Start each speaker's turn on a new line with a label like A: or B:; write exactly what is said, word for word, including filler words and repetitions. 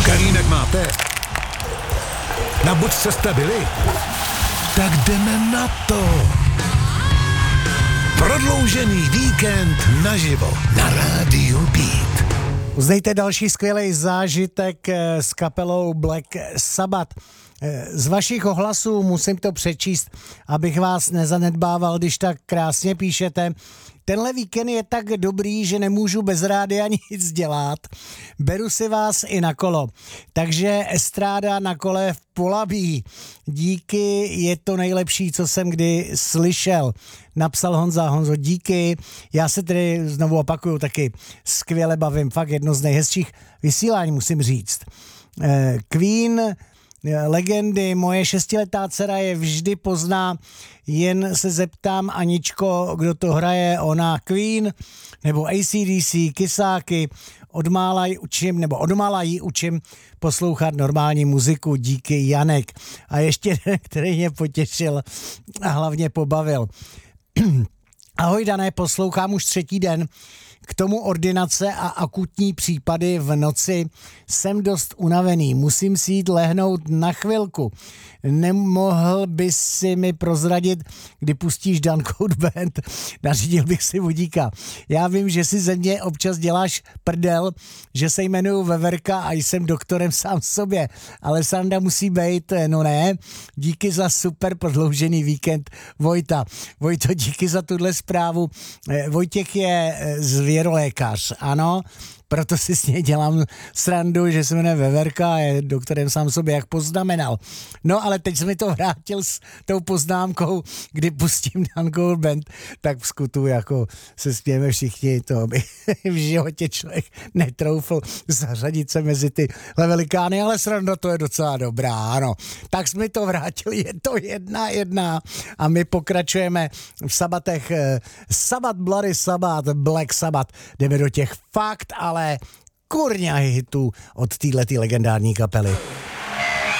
A: Kelímek máte? Na Bučce jste byli? Tak jdeme na to. Prodloužený víkend naživo na rádiu Beat.
B: Uznejte další skvělý zážitek s kapelou Black Sabbath. Z vašich ohlasů musím to přečíst, abych vás nezanedbával, když tak krásně píšete. Tenhle víkend je tak dobrý, že nemůžu bez rádia nic dělat. Beru si vás i na kolo. Takže estráda na kole v Polabí. Díky, je to nejlepší, co jsem kdy slyšel. Napsal Honza. Honzo, díky. Já se tedy znovu opakuju, taky skvěle bavím. Fakt jedno z nejhezčích vysílání, musím říct. Queen, legendy, moje šestiletá dcera je vždy pozná, jen se zeptám, Aničko, kdo to hraje, ona Queen, nebo A C D C, Kysáky, odmála ji učím, nebo odmála ji učím poslouchat normální muziku, díky Janek. A ještě jeden, který mě potěšil a hlavně pobavil. Ahoj Dané, poslouchám už třetí den. K tomu ordinace a akutní případy v noci. Jsem dost unavený, musím si jít lehnout na chvilku. Nemohl bys si mi prozradit, kdy pustíš Dan Code Band? Nařídil bych si vodíka. Já vím, že si ze mě občas děláš prdel, že se jmenuju Veverka a jsem doktorem sám sobě, ale sranda musí být, no ne. Díky za super prodloužený víkend, Vojta. Vojto, díky za tuhle zprávu. Vojtěch je zvěrolékař, ano, proto si s něj dělám srandu, že se jmenuje Veverka a je doktorem sám sobě, jak poznamenal. No ale teď jsem mi to vrátil s tou poznámkou, kdy pustím Dan Code Band, tak v skutu jako se smějeme všichni, to by v životě člověk netroufl zařadit se mezi ty velikány, ale sranda to je docela dobrá, ano. Tak jsme mi to vrátili, je to jedna jedna a my pokračujeme v sabatech Sabbath, Bloody Sabbath, Black Sabbath, jdeme do těch fakt, ale kurňa hitů od téhletý legendární kapely.